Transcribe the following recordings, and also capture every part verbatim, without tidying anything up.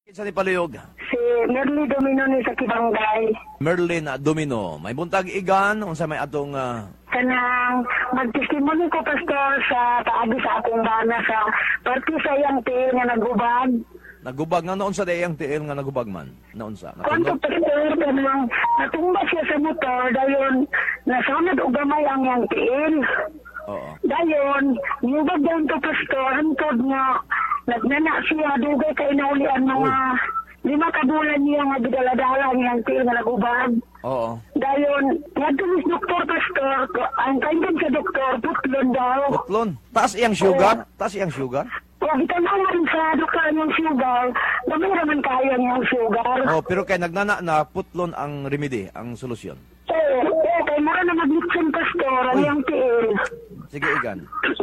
Sa ni Paluyog, Si Merly Domino ni sa Kibanggay. Merlin Domino, may buntag igan, unsa may atong ah, Kanang magtestimony ko, Pastor, sa taagi sa akong bana sa party sa iyang tiil nga nagubad. nagubag nga noon sa dayang tiil nga nagubag man. Noon sa. Kwanto, Natunog? Pastor, kanang natumba siya sa motor, dayon nasunod o gamay ang iyang tiil. Oo. Dayon, niyubag dayon to, Pastor, hantod nga nagnana siya, dugay kay naulian mga lima kabulan niya nga gidaladala niyang tiil nga nagubad. Oo. Dayon, ngadto ni doktor, Pastor, ang kaingan sa doktor, putlon daw. Putlon. Taas iyang sugar? Taas iyang sugar? Kung itanawan sa doktor niyang sugar, dami naman kaya niyang sugar. Oh, pero kay nagnana na putlon ang remedy, ang solusyon. Oo, oo, kay mara na maglitsin, Pastor, ang Uy. iyang tiil. Sige igan.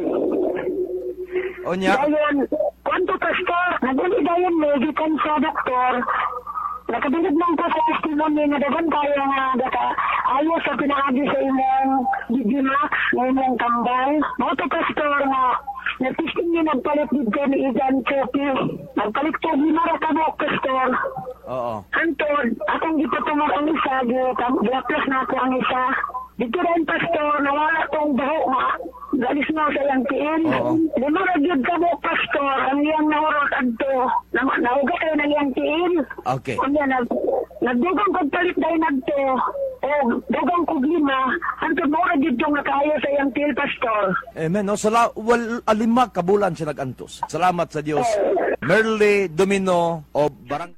Onya. Dayon, kwanto, Pastor, naguli dayon mo, gikan sa doktor, nakabilib lang ko sa testimony na dagan kaya nga daka ayos sa pinaagi sa imong Digimax, nga imong tambal. Mo to, Pastor, nga nagtisting niya nagpalit dito ni Igan Choki. Nagpalit ko gimara ka mo, Pastor. Oo. Antod, akong gipatumag ang isa, gilaplas na ako ang isa. Dito rin, Pastor, nawala tong baho nga. Galis na sa iyang tiil. Oo. Lima ragyod ka mo, Pastor, ang iyang naurot adto. Na, nauga kayo ng iyang tiil. Okay. Kanya, nag, nagdugang kong palit dahil nagto. O, dugang kong lima. Antod mo ragyod yung nakaya sa iyang tiil, Pastor. Amen. No, sala wal alima kabulan siya nagantos. Salamat sa Dios. Merly Domino o Barang